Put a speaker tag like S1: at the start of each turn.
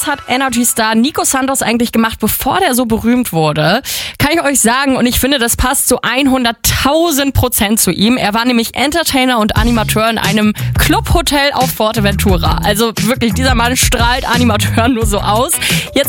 S1: was hat Energy-Star Nico Santos eigentlich gemacht, bevor der so berühmt wurde? Kann ich euch sagen, und ich finde, das passt zu 100.000% zu ihm. Er war nämlich Entertainer und Animateur in einem Clubhotel auf Fuerteventura. Also wirklich, dieser Mann strahlt Animateur nur so aus. Jetzt